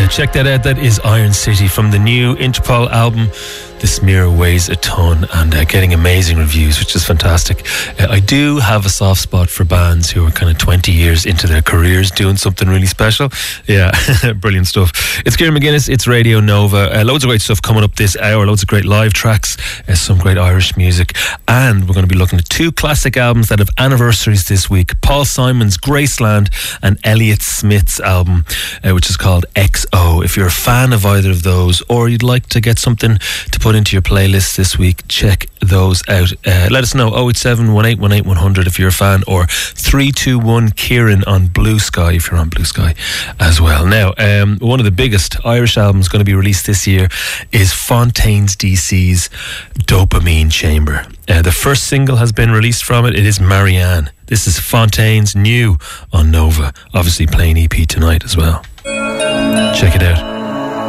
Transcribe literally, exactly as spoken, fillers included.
Yeah, check that out. That is Iron City from the new Interpol album. This mirror weighs a ton, and uh, getting amazing reviews, which is fantastic. Uh, I do have a soft spot for bands who are kind of twenty years into their careers doing something really special. Yeah, brilliant stuff. It's Kieran McGuinness, it's Radio Nova. Uh, loads of great stuff coming up this hour, loads of great live tracks, uh, some great Irish music, and we're going to be looking at two classic albums that have anniversaries this week. Paul Simon's Graceland and Elliott Smith's album, uh, which is called X O. If you're a fan of either of those, or you'd like to get something to put into your playlist this week, check those out. Uh, let us know, oh eight seven, one eight one eight, one hundred if you're a fan, or three two one Kieran on Blue Sky if you're on Blue Sky as well. Now, um, one of the biggest Irish albums going to be released this year is Fontaines D C's Dopamine Chamber. Uh, the first single has been released from it. It is Marianne. This is Fontaines new on Nova, obviously playing E P tonight as well. Check it out.